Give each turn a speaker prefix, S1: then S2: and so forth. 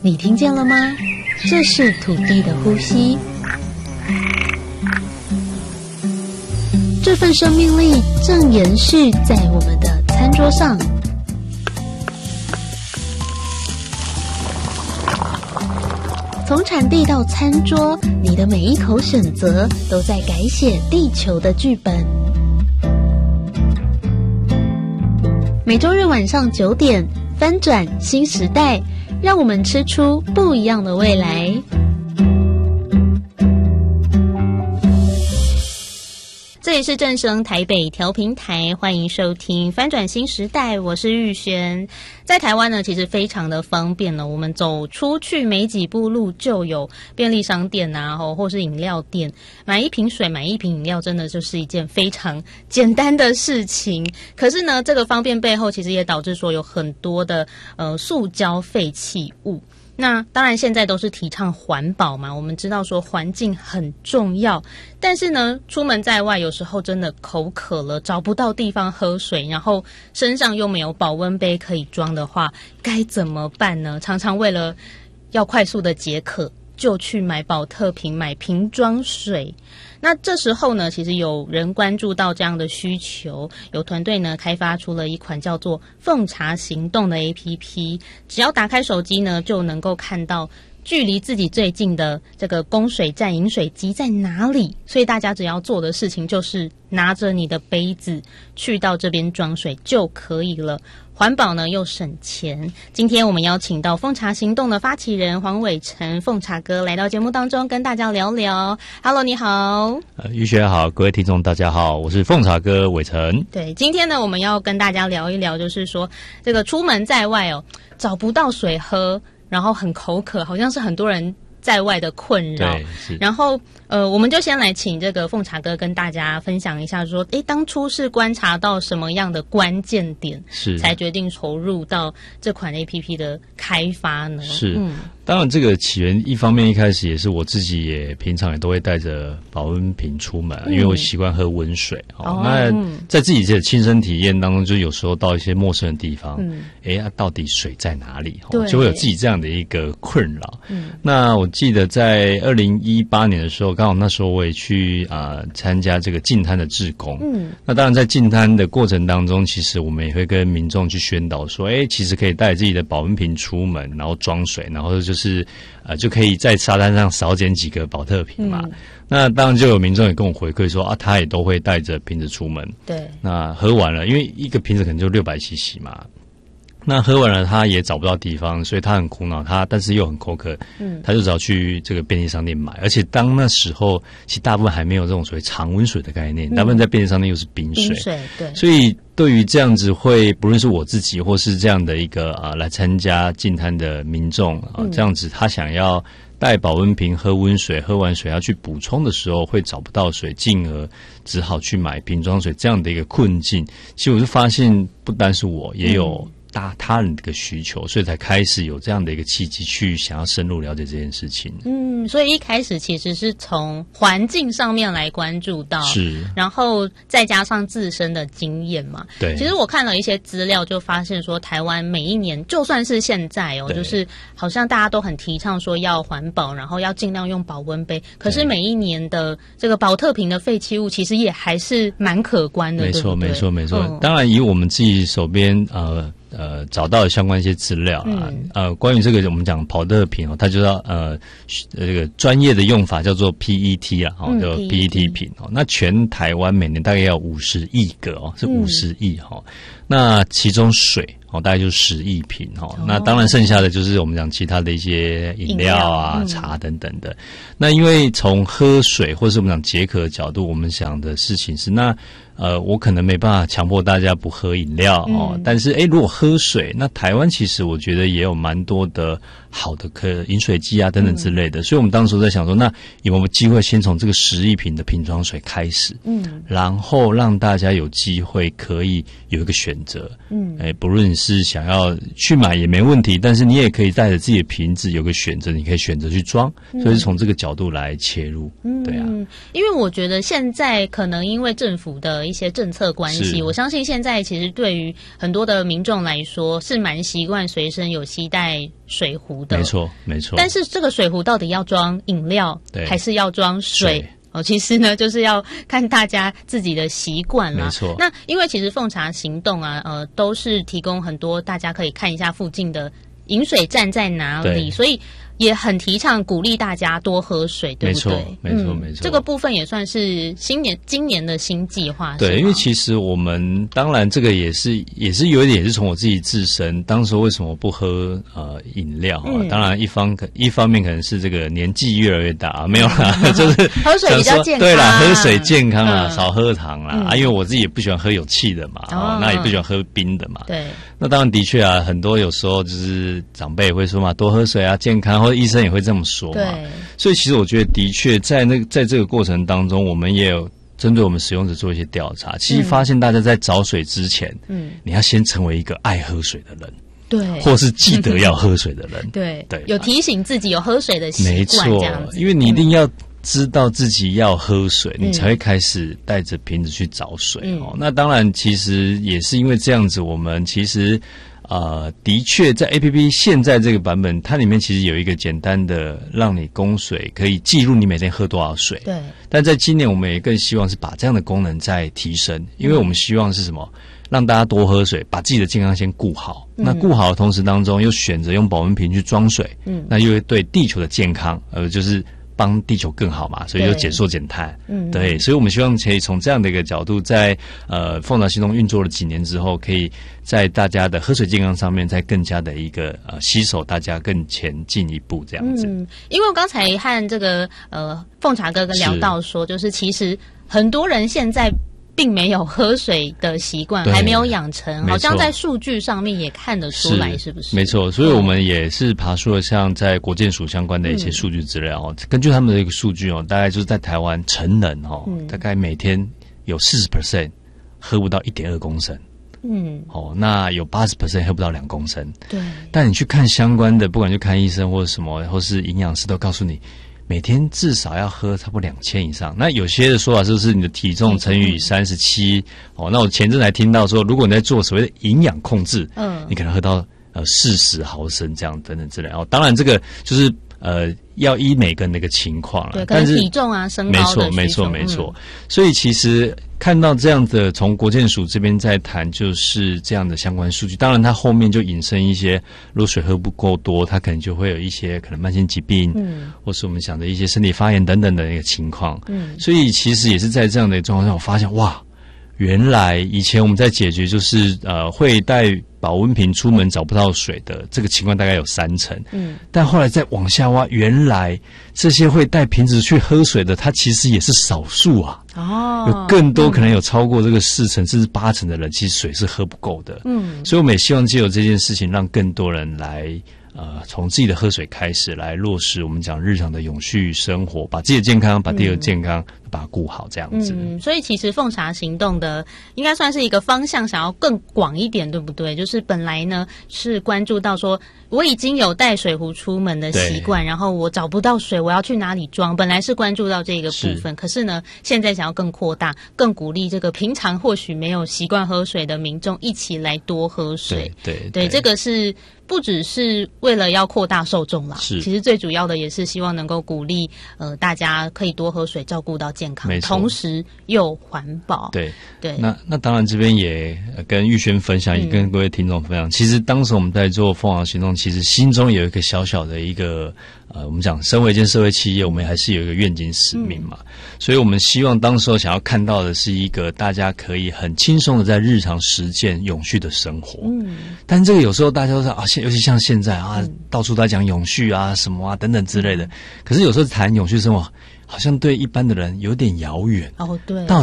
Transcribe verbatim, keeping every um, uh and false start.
S1: 你听见了吗？这是土地的呼吸，这份生命力正延续在我们的餐桌上。从产地到餐桌，你的每一口选择都在改写地球的剧本。每周日晚上九点，翻转新时代，让我们吃出不一样的未来。这里是正声台北调频台，欢迎收听翻转新时代，我是玉璇。在台湾呢，其实非常的方便了，我们走出去没几步路就有便利商店啊，或是饮料店，买一瓶水买一瓶饮料真的就是一件非常简单的事情。可是呢，这个方便背后其实也导致说有很多的呃塑胶废弃物。那当然现在都是提倡环保嘛，我们知道说环境很重要，但是呢出门在外有时候真的口渴了，找不到地方喝水，然后身上又没有保温杯可以装的话，该怎么办呢？常常为了要快速的解渴，就去买保特瓶，买瓶装水。那这时候呢，其实有人关注到这样的需求，有团队呢开发出了一款叫做奉茶行动的 A P P， 只要打开手机呢，就能够看到距离自己最近的这个供水站饮水机在哪里，所以大家只要做的事情就是拿着你的杯子去到这边装水就可以了，环保呢又省钱。今天我们邀请到奉茶行动的发起人黄伟成奉茶哥来到节目当中跟大家聊聊。 Hello 你好。
S2: 呃，玉学好，各位听众大家好，我是奉茶哥伟成。
S1: 对，今天呢我们要跟大家聊一聊，就是说这个出门在外哦，找不到水喝，然后很口渴，好像是很多人在外的困扰。
S2: 对，是。
S1: 然后呃，我们就先来请这个奉茶哥跟大家分享一下说，诶，当初是观察到什么样的关键点，
S2: 是
S1: 才决定投入到这款 A P P 的开发呢？
S2: 是，
S1: 嗯，
S2: 当然这个起源一方面一开始也是我自己也平常也都会带着保温瓶出门，嗯，因为我习惯喝温水。哦，那在自己的亲身体验当中，就有时候到一些陌生的地方，嗯，诶，啊，到底水在哪里？哦，就会有自己这样的一个困扰。嗯，那我记得在二零一八年的时候，刚好那时候我也去啊，呃、参加这个净滩的志工。嗯，那当然在净滩的过程当中，其实我们也会跟民众去宣导说，诶，其实可以带自己的保温瓶出门，然后装水，然后就是呃就可以在沙滩上少捡几个保特瓶嘛。嗯，那当然就有民众也跟我回馈说啊，他也都会带着瓶子出门。对，那喝完了，因为一个瓶子可能就六百 C C 嘛。那喝完了，他也找不到地方，所以他很苦恼，他但是又很口渴，嗯，他就只好去这个便利商店买。而且当那时候，其实大部分还没有这种所谓常温水的概念，嗯，大部分在便利商店又是冰水，冰水，对。所以对于这样子会，不论是我自己或是这样的一个啊来参加净滩的民众啊，嗯，这样子他想要带保温瓶喝温水，喝完水要去补充的时候会找不到水，进而只好去买瓶装水这样的一个困境。其实我就发现，不单是我，也有，嗯，大他人的一个需求，所以才开始有这样的一个契机去想要深入了解这件事情。嗯，
S1: 所以一开始其实是从环境上面来关注到，
S2: 是，
S1: 然后再加上自身的经验嘛。对，其实我看了一些资料，就发现说台湾每一年，就算是现在哦，就是好像大家都很提倡说要环保，然后要尽量用保温杯，可是每一年的这个保特瓶的废弃物其实也还是蛮可观的。
S2: 没错，
S1: 对对
S2: 没错，没错。嗯，当然以我们自己手边呃。呃，找到相关一些资料啊，嗯，呃，关于这个我们讲保特瓶哦，它就要呃这个专业的用法叫做 P E T 啊，哦，叫 P E T 瓶哦。那全台湾每年大概要五十亿个哦，是五十亿哈，哦。那其中水哦，大概就十亿瓶哦。那当然剩下的就是我们讲其他的一些饮料啊、嗯、茶等等的。那因为从喝水或是我们讲解渴的角度，我们想的事情是那。呃，我可能没办法强迫大家不喝饮料哦，嗯，但是诶，如果喝水，那台湾其实我觉得也有蛮多的好的可饮水机啊等等之类的，嗯，所以我们当时在想说，那有没有机会先从这个十亿瓶的瓶装水开始，嗯，然后让大家有机会可以有一个选择，嗯，诶，不论是想要去买也没问题，但是你也可以带着自己的瓶子有个选择，你可以选择去装，所以是从这个角度来切入。嗯，对啊，
S1: 因为我觉得现在可能因为政府的一些政策关系，我相信现在其实对于很多的民众来说是蛮习惯随身有携带水壶的，
S2: 没错没错。
S1: 但是这个水壶到底要装饮料还是要装水？水哦，其实呢，就是要看大家自己的习惯啦。
S2: 没错。
S1: 那因为其实奉茶行动啊，呃，都是提供很多大家可以看一下附近的饮水站在哪里，所以也很提倡鼓励大家多喝水，对不对？
S2: 没错，没错，没错。
S1: 这个部分也算是新年今年的新计划。
S2: 对，因为其实我们当然这个也是也是有一点也是从我自己自身，当时为什么不喝呃饮料啊？嗯、当然一方可一方面可能是这个年纪越来越大，啊、没有啦，嗯、就是
S1: 喝水比较健康。
S2: 对啦，喝水健康啦，嗯、少喝糖啦、
S1: 嗯、
S2: 啊，因为我自己也不喜欢喝有气的嘛，哦，那也不喜欢喝冰的嘛。
S1: 对。
S2: 那当然的确啊，很多有时候就是长辈也会说嘛，多喝水啊，健康，或者医生也会这么说嘛。
S1: 对。
S2: 所以其实我觉得的确在那在这个过程当中，我们也有针对我们使用者做一些调查。其实发现大家在找水之前，嗯，你要先成为一个爱喝水的人。
S1: 对，
S2: 或是记得要喝水的人。
S1: 对
S2: 对，
S1: 有提醒自己有喝水的习惯，
S2: 没错，
S1: 这样子。
S2: 因为你一定要知道自己要喝水，嗯、你才会开始带着瓶子去找水。嗯、哦，那当然，其实也是因为这样子，我们其实呃，的确在 A P P 现在这个版本，它里面其实有一个简单的让你供水，可以记录你每天喝多少水。
S1: 对。但
S2: 在今年，我们也更希望是把这样的功能再提升，因为我们希望是什么？让大家多喝水，把自己的健康先顾好。嗯、那顾好的同时当中，又选择用保温瓶去装水，嗯，那又会对地球的健康，呃，就是帮地球更好嘛，所以就减塑减碳。嗯，对，所以我们希望可以从这样的一个角度在，在呃奉茶行动运作了几年之后，可以在大家的喝水健康上面，再更加的一个呃携手大家更前进一步这样子。嗯，
S1: 因为我刚才和这个呃奉茶哥哥聊到说，就是其实很多人现在并没有喝水的习惯，还没有养成，好像在数据上面也看得出来，是不是？
S2: 没错，所以我们也是爬出了像在国健署相关的一些数据资料哦。嗯、根据他们的一个数据哦，大概就是在台湾成人哦，嗯、大概每天有四十 percent 喝不到一点二公升。嗯，哦，那有八十 percent 喝不到两公升。
S1: 对。
S2: 但你去看相关的，不管去看医生或者什么，或是营养师，都告诉你，每天至少要喝差不多两千以上。那有些的说法就是你的体重乘以三十七。哦，那我前阵才听到说，如果你在做所谓的营养控制，嗯，你可能喝到呃四十毫升这样等等之类。哦，当然这个就是呃要依每个人的一个情况了。
S1: 对，但是体重啊、身高的需求，
S2: 没错，没错，没错。嗯、所以其实看到这样的，从国健署这边在谈，就是这样的相关数据。当然，它后面就引申一些，如果水喝不够多，它可能就会有一些可能慢性疾病，嗯，或是我们想的一些身体发炎等等的一个情况。嗯，所以其实也是在这样的状况下，我发现哇，原来以前我们在解决就是呃会带保温瓶出门找不到水的这个情况大概有三成，嗯，但后来再往下挖，原来这些会带瓶子去喝水的，它其实也是少数啊。哦，有更多可能有超过这个四成甚至八成的人，其实水是喝不够的。嗯，所以我们也希望藉由这件事情，让更多人来呃从自己的喝水开始来落实我们讲日常的永续生活，把自己的健康，把地球健康。嗯，把它顾好这样子。
S1: 嗯，所以其实奉茶行动的应该算是一个方向，想要更广一点，对不对？就是本来呢是关注到说我已经有带水壶出门的习惯，然后我找不到水，我要去哪里装？本来是关注到这个部分，可是呢，现在想要更扩大，更鼓励这个平常或许没有习惯喝水的民众一起来多喝水。
S2: 对对
S1: 对, 对，这个是不只是为了要扩大受众啦，是其实最主要的也是希望能够鼓励呃大家可以多喝水，照顾到健康，同时又环保。
S2: 对
S1: 对，
S2: 那那当然这边也跟玉轩分享，也跟各位听众分享。嗯、其实当时我们在做凤凰行动，其实心中有一个小小的一个呃，我们讲身为一间社会企业，我们还是有一个愿景使命嘛。嗯、所以我们希望当时候想要看到的是一个大家可以很轻松的在日常实践永续的生活。嗯，但这个有时候大家都说啊，现尤其像现在啊，嗯、到处都在讲永续啊什么啊等等之类的。可是有时候谈永续生活，好像对一般的人有点遥远。
S1: 哦，对。
S2: 到